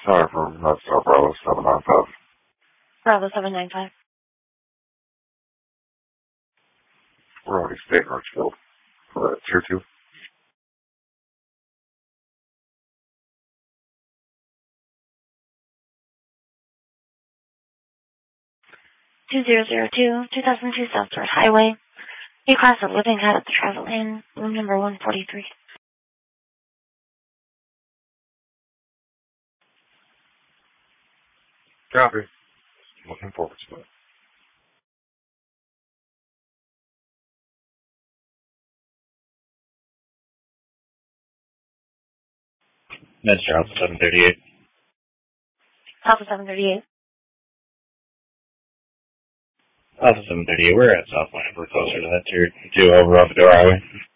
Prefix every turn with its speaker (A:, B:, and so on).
A: Sorry for Bravo 795.
B: Bravo 795.
A: We're already staying in Richfield for that tier 2.
B: 2002, 2002 Southward Highway. A class of living out of the travel lane, room number 143.
A: Copy. Looking forward to it.
C: Mr. Alpha 738.
B: Alpha 738.
C: Alpha 738, we're at Southland. We're closer to that tier 2 over off the Highway.